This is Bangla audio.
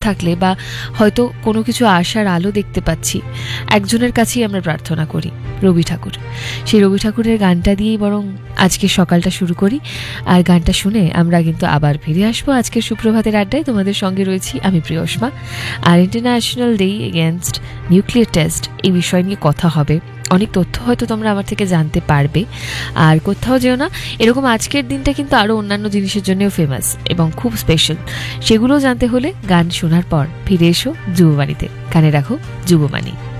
থাকলে বা হয়তো কোনো কিছু আশার আলো দেখতে পাচ্ছি, একজনের কাছেই আমরা প্রার্থনা করি, রবি ঠাকুর। সেই রবি ঠাকুরের গানটা দিয়েই বরং আজকের সকালটা শুরু করি। আর গানটা শুনে আমরা কিন্তু আবার ফিরে আসবো আজকের সুপ্রভাতের আড্ডায়। তোমাদের সঙ্গে রয়েছি আমি প্রিয়ষ্মা। আর international day against nuclear test এই বিষয় নিয়ে কথা হবে। অনেক তথ্য হয়তো তোমরা আমার থেকে জানতে পারবে। আর কোথাও যেও না, এরকম আজকের দিনটা কিন্তু আরও অন্যান্য জিনিসের জন্যও ফেমাস এবং খুব স্পেশাল। সেগুলো জানতে হলে গান শোনার পর ফিরে এসো যুববাণীতে। কানে রাখো যুববাণী।